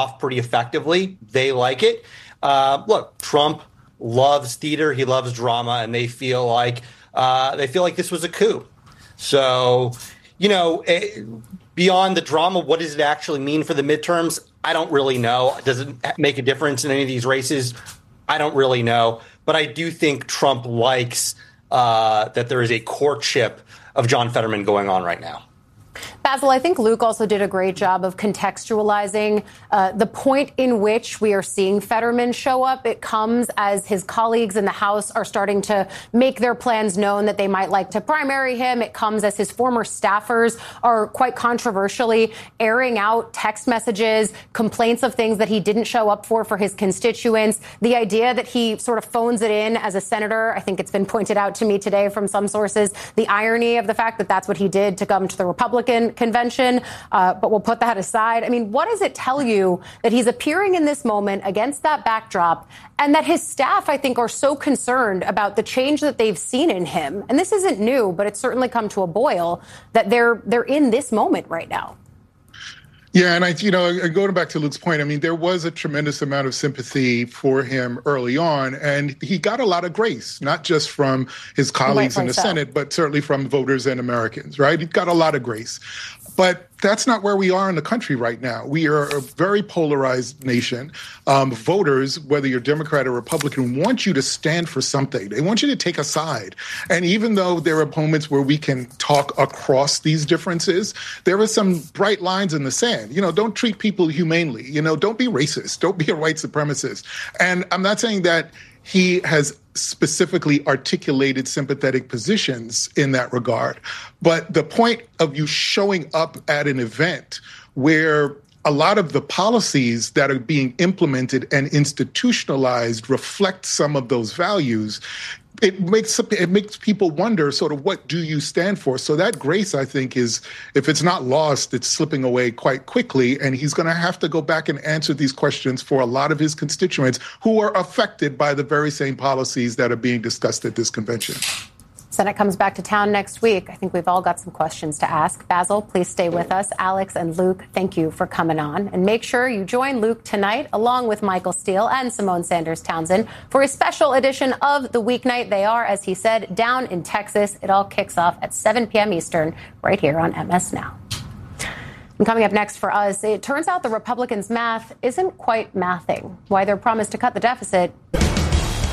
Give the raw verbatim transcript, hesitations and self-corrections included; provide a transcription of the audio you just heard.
off pretty effectively. They like it. Uh, look, Trump loves theater. He loves drama, and they feel like uh, they feel like this was a coup. So, you know, eh, beyond the drama, what does it actually mean for the midterms? I don't really know. Does it make a difference in any of these races? I don't really know. But I do think Trump likes uh, that there is a courtship of John Fetterman going on right now. Basil, I think Luke also did a great job of contextualizing uh, the point in which we are seeing Fetterman show up. It comes as his colleagues in the House are starting to make their plans known that they might like to primary him. It comes as his former staffers are quite controversially airing out text messages, complaints of things that he didn't show up for for his constituents. The idea that he sort of phones it in as a senator, I think it's been pointed out to me today from some sources, the irony of the fact that that's what he did to come to the Republican convention, uh, but we'll put that aside. I mean, what does it tell you that he's appearing in this moment against that backdrop and that his staff, I think, are so concerned about the change that they've seen in him? And this isn't new, but it's certainly come to a boil that they're they're in this moment right now. Yeah, and I, you know, going back to Luke's point, I mean, there was a tremendous amount of sympathy for him early on, and he got a lot of grace, not just from his colleagues in the so. Senate, but certainly from voters and Americans, right? He got a lot of grace. But that's not where we are in the country right now. We are a very polarized nation. Um, voters, whether you're Democrat or Republican, want you to stand for something. They want you to take a side. And even though there are moments where we can talk across these differences, there are some bright lines in the sand. You know, don't treat people humanely. You know, don't be racist. Don't be a white supremacist. And I'm not saying that he has specifically articulated sympathetic positions in that regard. But the point of you showing up at an event where a lot of the policies that are being implemented and institutionalized reflect some of those values, it makes it makes people wonder sort of what do you stand for? So that grace, I think, is, if it's not lost, it's slipping away quite quickly. And he's going to have to go back and answer these questions for a lot of his constituents who are affected by the very same policies that are being discussed at this convention. Senate comes back to town next week. I think we've all got some questions to ask. Basil, please stay with us. Alex and Luke, thank you for coming on. And make sure you join Luke tonight, along with Michael Steele and Simone Sanders Townsend, for a special edition of The Weeknight. They are, as he said, down in Texas. It all kicks off at seven p.m. Eastern, right here on M S Now. And coming up next for us, it turns out the Republicans' math isn't quite mathing. Why their promise to cut the deficit